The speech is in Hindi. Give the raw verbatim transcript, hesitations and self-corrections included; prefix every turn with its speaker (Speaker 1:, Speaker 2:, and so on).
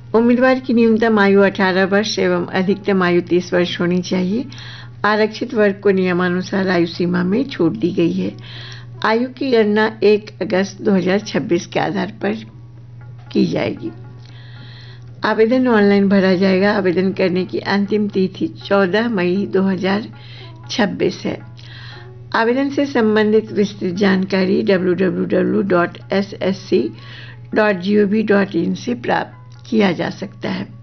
Speaker 1: उम्मीदवार की न्यूनतम आयु अठारह वर्ष एवं अधिकतम आयु तीस वर्ष होनी चाहिए। आरक्षित वर्ग को नियमानुसार आयु सीमा में छूट दी गई है। आयु की गणना एक अगस्त दो हज़ार छब्बीस के आधार पर की जाएगी। आवेदन ऑनलाइन भरा जाएगा। आवेदन करने की अंतिम तिथि चौदह मई दो हज़ार छब्बीस है। आवेदन से संबंधित विस्तृत जानकारी W W W dot S S C dot G O V dot in से प्राप्त किया जा सकता है।